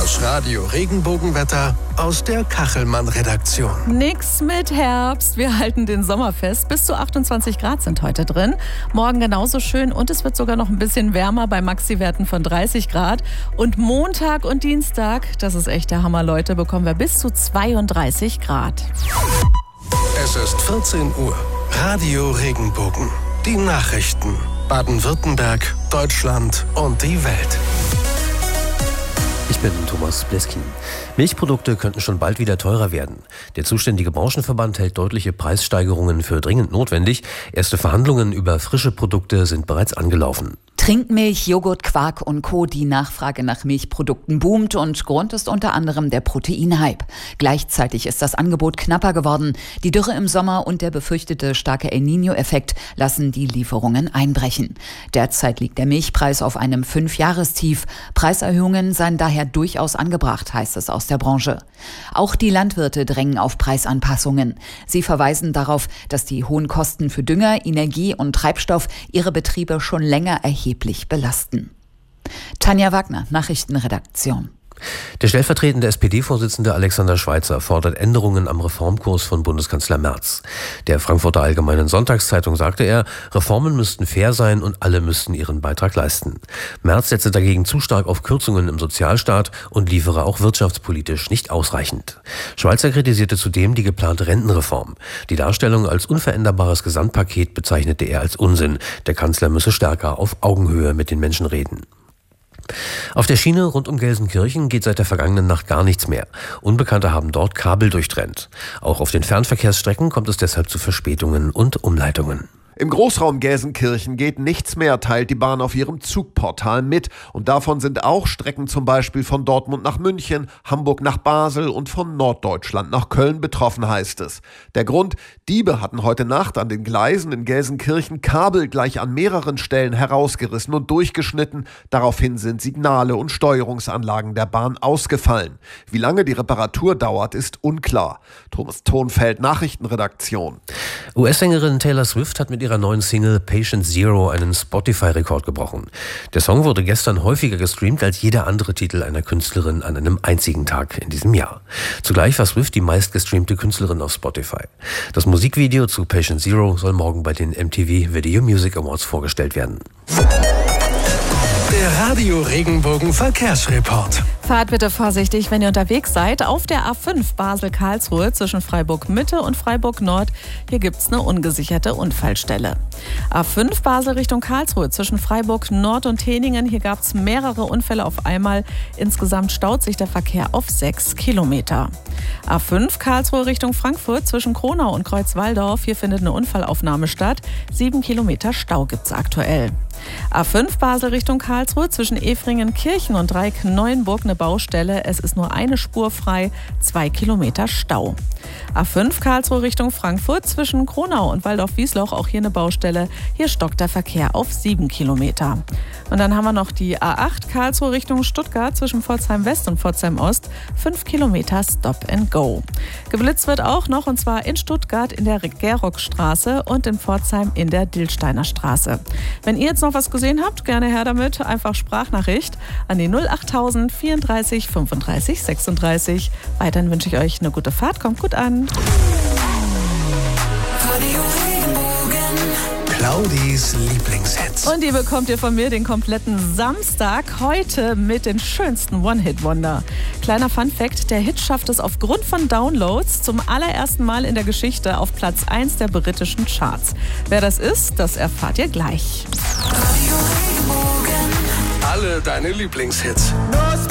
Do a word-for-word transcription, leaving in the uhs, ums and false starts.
Das Radio Regenbogenwetter aus der Kachelmann-Redaktion. Nix mit Herbst. Wir halten den Sommer fest. Bis zu achtundzwanzig Grad sind heute drin. Morgen genauso schön und es wird sogar noch ein bisschen wärmer bei Maxi-Werten von dreißig Grad. Und Montag und Dienstag, das ist echt der Hammer, Leute, bekommen wir bis zu zweiunddreißig Grad. Es ist vierzehn Uhr. Radio Regenbogen. Die Nachrichten. Baden-Württemberg, Deutschland und die Welt. Ich bin Thomas Bleskin. Milchprodukte könnten schon bald wieder teurer werden. Der zuständige Branchenverband hält deutliche Preissteigerungen für dringend notwendig. Erste Verhandlungen über frische Produkte sind bereits angelaufen. Trinkmilch, Joghurt, Quark und Co. Die Nachfrage nach Milchprodukten boomt und Grund ist unter anderem der Proteinhype. Gleichzeitig ist das Angebot knapper geworden. Die Dürre im Sommer und der befürchtete starke El Niño-Effekt lassen die Lieferungen einbrechen. Derzeit liegt der Milchpreis auf einem Fünfjahrestief. Preiserhöhungen seien daher durchaus angebracht, heißt es aus der Branche. Auch die Landwirte drängen auf Preisanpassungen. Sie verweisen darauf, dass die hohen Kosten für Dünger, Energie und Treibstoff ihre Betriebe schon länger erheblich belasten. Tanja Wagner, Nachrichtenredaktion. Der stellvertretende S P D-Vorsitzende Alexander Schweitzer fordert Änderungen am Reformkurs von Bundeskanzler Merz. Der Frankfurter Allgemeinen Sonntagszeitung sagte er, Reformen müssten fair sein und alle müssten ihren Beitrag leisten. Merz setze dagegen zu stark auf Kürzungen im Sozialstaat und liefere auch wirtschaftspolitisch nicht ausreichend. Schweitzer kritisierte zudem die geplante Rentenreform. Die Darstellung als unveränderbares Gesamtpaket bezeichnete er als Unsinn. Der Kanzler müsse stärker auf Augenhöhe mit den Menschen reden. Auf der Schiene rund um Gelsenkirchen geht seit der vergangenen Nacht gar nichts mehr. Unbekannte haben dort Kabel durchtrennt. Auch auf den Fernverkehrsstrecken kommt es deshalb zu Verspätungen und Umleitungen. Im Großraum Gelsenkirchen geht nichts mehr, teilt die Bahn auf ihrem Zugportal mit. Und davon sind auch Strecken zum Beispiel von Dortmund nach München, Hamburg nach Basel und von Norddeutschland nach Köln betroffen, heißt es. Der Grund: Diebe hatten heute Nacht an den Gleisen in Gelsenkirchen Kabel gleich an mehreren Stellen herausgerissen und durchgeschnitten. Daraufhin sind Signale und Steuerungsanlagen der Bahn ausgefallen. Wie lange die Reparatur dauert, ist unklar. Thomas Thonfeld, Nachrichtenredaktion. U S-Sängerin Taylor Swift hat mit ihrer neuen Single Patient Zero einen Spotify-Rekord gebrochen. Der Song wurde gestern häufiger gestreamt als jeder andere Titel einer Künstlerin an einem einzigen Tag in diesem Jahr. Zugleich war Swift die meistgestreamte Künstlerin auf Spotify. Das Musikvideo zu Patient Zero soll morgen bei den M T V Video Music Awards vorgestellt werden. Der Radio Regenbogen Verkehrsreport. Fahrt bitte vorsichtig, wenn ihr unterwegs seid. Auf der A fünf Basel-Karlsruhe zwischen Freiburg-Mitte und Freiburg-Nord. Hier gibt es eine ungesicherte Unfallstelle. A fünf Basel Richtung Karlsruhe zwischen Freiburg-Nord und Teningen. Hier gab es mehrere Unfälle auf einmal. Insgesamt staut sich der Verkehr auf sechs Kilometer. A fünf Karlsruhe Richtung Frankfurt zwischen Kronau und Kreuzwaldorf. Hier findet eine Unfallaufnahme statt. Sieben Kilometer Stau gibt es aktuell. A fünf Basel Richtung Karlsruhe zwischen Efringen-Kirchen und Dreieck-Neuenburg eine Baustelle. Es ist nur eine Spur frei, zwei Kilometer Stau. A fünf Karlsruhe Richtung Frankfurt zwischen Kronau und Waldorf-Wiesloch, auch hier eine Baustelle. Hier stockt der Verkehr auf sieben Kilometer. Und dann haben wir noch die A acht Karlsruhe Richtung Stuttgart zwischen Pforzheim West und Pforzheim Ost. fünf Kilometer Stop and Go. Geblitzt wird auch noch, und zwar in Stuttgart in der Gerockstraße und in Pforzheim in der Dillsteiner Straße. Wenn ihr jetzt noch was gesehen habt, gerne her damit. Einfach Sprachnachricht an die null achttausend vierunddreißig fünfunddreißig sechsunddreißig. Weiterhin wünsche ich euch eine gute Fahrt. Kommt gut an. Claudis Lieblingshits. Und die bekommt ihr von mir den kompletten Samstag heute mit den schönsten One-Hit-Wonder. Kleiner Fun-Fact: Der Hit schafft es aufgrund von Downloads zum allerersten Mal in der Geschichte auf Platz eins der britischen Charts. Wer das ist, das erfahrt ihr gleich. Alle deine Lieblingshits.